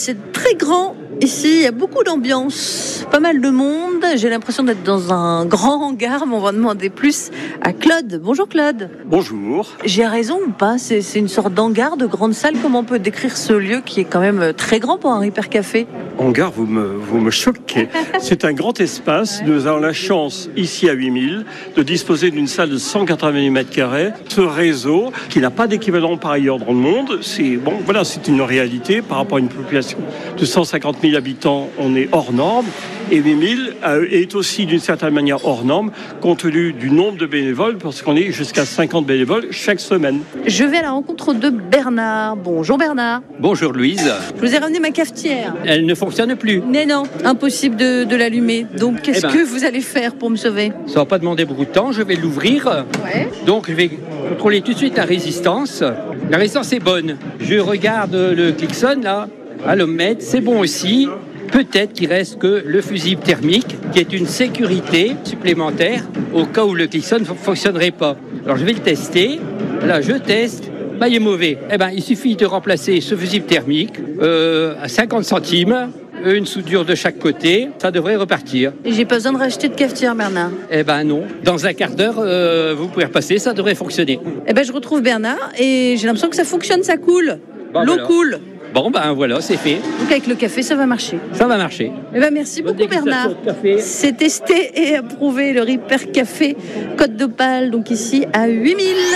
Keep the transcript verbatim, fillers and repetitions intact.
c'est très grand. Ici, il y a beaucoup d'ambiance, pas mal de monde. J'ai l'impression d'être dans un grand hangar, mais on va demander plus à Claude. Bonjour Claude. Bonjour. J'ai raison ou pas? C'est, c'est une sorte d'hangar, de grande salle. Comment on peut décrire ce lieu qui est quand même très grand pour un Hyper Café? Hangar, vous me, vous me choquez. C'est un grand espace. Nous avons la chance, ici à huit mille, de disposer d'une salle de cent quatre-vingt-dix mètres carrés. Ce réseau, qui n'a pas d'équivalent par ailleurs dans le monde, c'est, bon, voilà, c'est une réalité par rapport à une population de cent cinquante mille habitants, on est hors norme, et huit mille est aussi d'une certaine manière hors norme, compte tenu du nombre de bénévoles, parce qu'on est jusqu'à cinquante bénévoles chaque semaine. Je vais à la rencontre de Bernard. Bonjour Bernard. Bonjour Louise. Je vous ai ramené ma cafetière. Elle ne fonctionne plus. Mais non, impossible de, de l'allumer. Donc qu'est-ce eh ben, que vous allez faire pour me sauver? Ça va pas demander beaucoup de temps, je vais l'ouvrir. Ouais. Donc je vais contrôler tout de suite la résistance. La résistance est bonne. Je regarde le klaxon là, à l'ommètre, c'est bon aussi. Peut-être qu'il reste que le fusible thermique, qui est une sécurité supplémentaire au cas où le klaxon ne fonctionnerait pas. Alors je vais le tester. Là, je teste. Bah, il est mauvais. Eh ben, il suffit de remplacer ce fusible thermique euh, à cinquante centimes, une soudure de chaque côté. Ça devrait repartir. Et j'ai pas besoin de racheter de cafetière, Bernard. Eh ben non. Dans un quart d'heure, euh, vous pouvez repasser. Ça devrait fonctionner. Eh ben, je retrouve Bernard et j'ai l'impression que ça fonctionne, ça coule. Bon, L'eau voilà. coule. Bon, ben voilà, c'est fait. Donc avec le café, ça va marcher. Ça va marcher. Eh ben, merci Bonne beaucoup dégustation Bernard. de café. C'est testé et approuvé le Hyper Café Côte d'Opale, donc ici à huit mille.